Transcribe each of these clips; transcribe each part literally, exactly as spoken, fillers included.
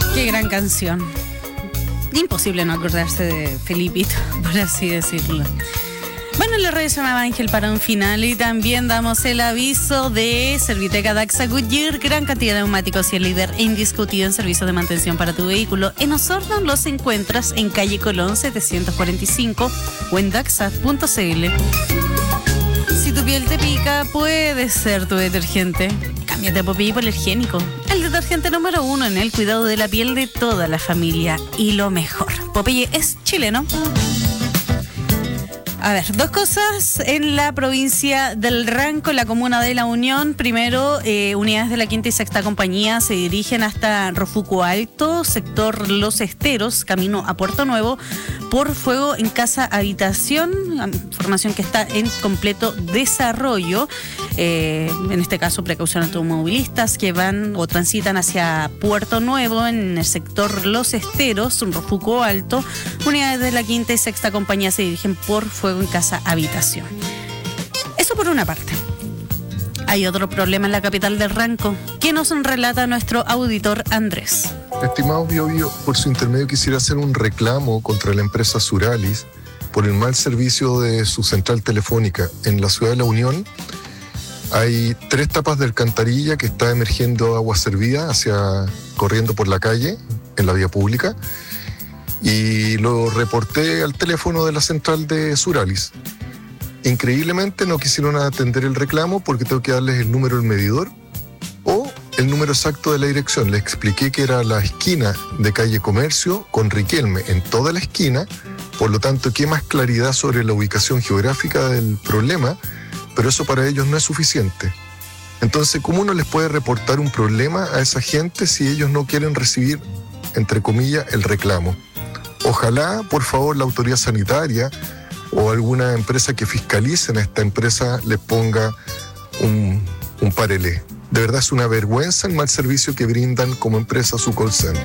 Qué gran canción. Imposible no acordarse de Felipito, por así decirlo. Bueno, la radio se llamaba Ángel para un final y también damos el aviso de Serviteca Daxa Goodyear, gran cantidad de neumáticos y el líder indiscutido en servicios de mantención para tu vehículo. En Osorno los encuentras en calle Colón setecientos cuarenta y cinco o en daxa punto c l. Si tu piel te pica, puede ser tu detergente. Cámbiate a Popeye Hipoalergénico, el detergente número uno en el cuidado de la piel de toda la familia y lo mejor. Popeye es chileno. A ver, dos cosas en la provincia del Ranco, en la comuna de La Unión. Primero, eh, unidades de la quinta y sexta compañía se dirigen hasta Rofuco Alto, sector Los Esteros, camino a Puerto Nuevo, por fuego en casa habitación, información que está en completo desarrollo. Eh, en este caso, precaución a automovilistas que van o transitan hacia Puerto Nuevo en el sector Los Esteros, Rofuco Alto. Unidades de la quinta y sexta compañía se dirigen por fuego en casa habitación. Eso por una parte. Hay otro problema en la capital del Ranco, que nos relata nuestro auditor Andrés. Estimado Bio Bio, por su intermedio quisiera hacer un reclamo contra la empresa Suralis por el mal servicio de su central telefónica. En la ciudad de La Unión hay tres tapas de alcantarilla que está emergiendo agua servida hacia corriendo por la calle en la vía pública. Y lo reporté al teléfono de la central de Suralis. Increíblemente no quisieron atender el reclamo porque tengo que darles el número del medidor o el número exacto de la dirección. Les expliqué que era la esquina de calle Comercio con Riquelme, en toda la esquina. Por lo tanto, ¿qué más claridad sobre la ubicación geográfica del problema? Pero eso para ellos no es suficiente. Entonces, ¿cómo uno les puede reportar un problema a esa gente si ellos no quieren recibir, entre comillas, el reclamo? Ojalá, por favor, la autoridad sanitaria o alguna empresa que fiscalice a esta empresa les ponga un, un parelé. De verdad es una vergüenza el mal servicio que brindan como empresa a su call center.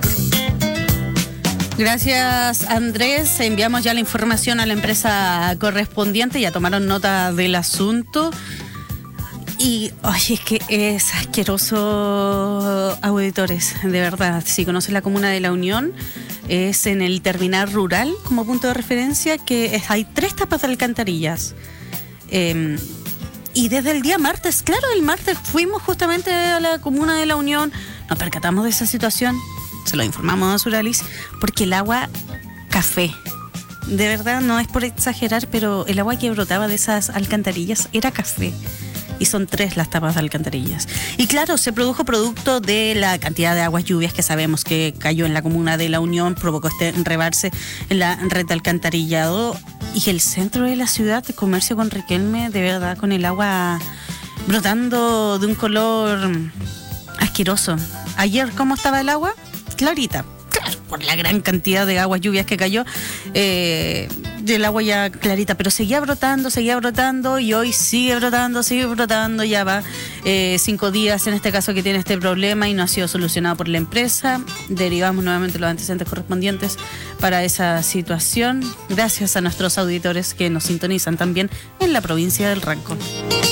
Gracias, Andrés. Enviamos ya la información a la empresa correspondiente, ya tomaron nota del asunto. Y, oye, es que es asqueroso, auditores, de verdad. Si conocen la comuna de La Unión, es en el terminal rural, como punto de referencia, que es, hay tres tapas de alcantarillas. Eh, y desde el día martes, claro, el martes fuimos justamente a la comuna de La Unión, nos percatamos de esa situación, se lo informamos a Suralis, porque el agua, café. De verdad, no es por exagerar, pero el agua que brotaba de esas alcantarillas era café. Y son tres las tapas de alcantarillas. Y claro, se produjo producto de la cantidad de aguas lluvias que sabemos que cayó en la comuna de La Unión, provocó este rebalse en la red de alcantarillado. Y el centro de la ciudad, de Comercio con Riquelme, de verdad, con el agua brotando de un color asqueroso. Ayer, ¿cómo estaba el agua? Clarita. Claro, por la gran cantidad de aguas lluvias que cayó, eh, del agua ya clarita, pero seguía brotando, seguía brotando y hoy sigue brotando, sigue brotando, ya va eh, cinco días en este caso que tiene este problema y no ha sido solucionado por la empresa. Derivamos nuevamente los antecedentes correspondientes para esa situación, gracias a nuestros auditores que nos sintonizan también en la provincia del Ranco.